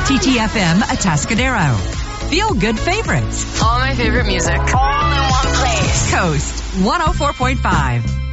TTFM Atascadero. Feel good favorites. All my favorite music. All in one place. Coast 104.5.